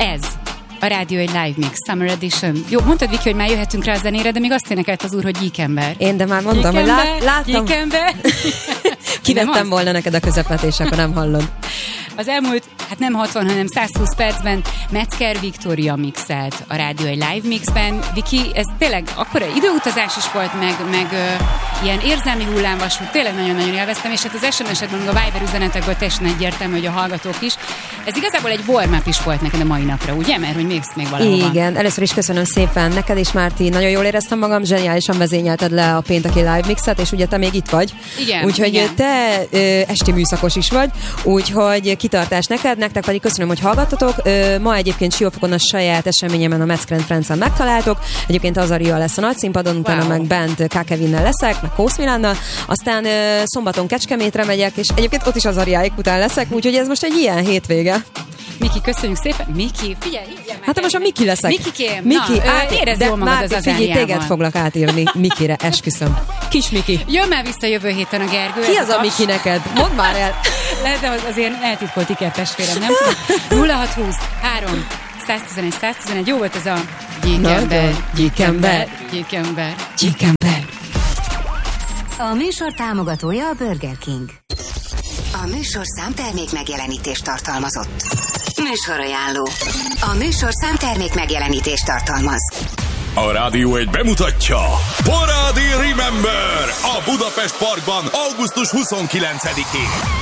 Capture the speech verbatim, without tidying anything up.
Ez a rádió egy live mix, Summer Edition. Jó, mondtad, Viki, hogy már jöhetünk rá a zenére, de még azt énekelt az úr, hogy gyíkember. Én de már mondtam, gyíkember, hogy lát, láttam. Gyíkember. Kivettem volna neked a közepet, és akkor nem hallod. Az elmúlt, hát nem hatvan, hanem százhúsz percben Metzger Viktória mixelt a rádió egy live mixben. Viki, ez tényleg akkora időutazás is volt, meg, meg ö, ilyen érzelmi hullámvasút, tényleg nagyon-nagyon élveztem, és hát az es em es-ekben, meg a Viber üzenetekből teljesen egyértelmű, hogy a hallgatók is. Ez igazából egy warm-up is volt neked a mai napra, ugye? Mert hogy mész még valahova. Igen, először is köszönöm szépen neked is, Márti, nagyon jól éreztem magam, zseniálisan vezényelted le a pénteki live mixet, és ugye te még itt vagy. Igen, úgyhogy igen. te ö, esti műszakos is vagy, úgyhogy kitartás neked, nektek pedig köszönöm, hogy hallgattatok. Ö, ma egyébként Siófokon a saját eseményemen, a Metzger Friends-en megtaláltok. Egyébként Azaria lesz a nagy színpadon, utána wow. meg bent K. Kevinnel leszek, meg Kósz Milánnal. Aztán ö, szombaton Kecskemétre megyek, és egyébként ott is Azariáik után leszek, úgyhogy ez most egy ilyen hétvége. Miki, köszönjük szépen. Miki, figyelj, hívjál már. Hát most a Miki leszek. Mikikém, Miki, na, át, érezd de jól magad már, az figyelj, Azáriával. téged foglak átírni Mikire, esküszöm. Kis Miki. Jön már vissza jövő héten a Gergő. Ki ez az a Miki neked? Mondd már el. Lehet, de az azért eltitkolt ikertestvérem, nem tudom. nulla hat húsz három száztizenegy száztizenegy, jó volt ez a gyíkember, gyíkember, gyíkember, gyíkember. A műsor támogatója a Burger King. A műsor számtermék megjelenítést tartalmazott. Műsorajánló. A műsor számtermék megjelenítést tartalmaz. A Rádió egy bemutatja Parádi Remember a Budapest Parkban augusztus huszonkilencedikén.